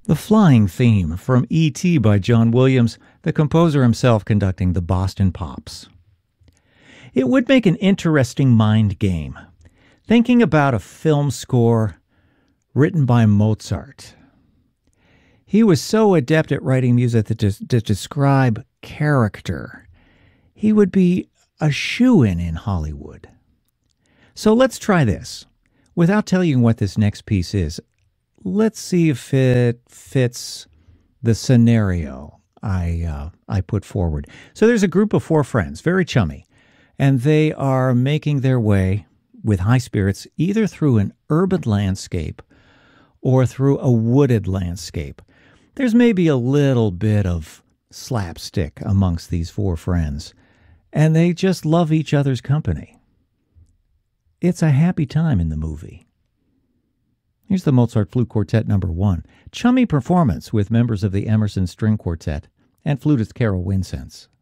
The flying theme from E.T. by John Williams, the composer himself conducting the Boston Pops. It would make an interesting mind game, thinking about a film score written by Mozart. He was so adept at writing music that to describe character, he would be a shoo-in in Hollywood. So let's try this. Without telling you what this next piece is, let's see if it fits the scenario I put forward. So there's a group of 4 friends, very chummy, and they are making their way with high spirits either through an urban landscape or through a wooded landscape. There's maybe a little bit of slapstick amongst these 4 friends, and they just love each other's company. It's a happy time in the movie. Here's the Mozart Flute Quartet No. 1, chummy performance with members of the Emerson String Quartet and flutist Carol Winsense.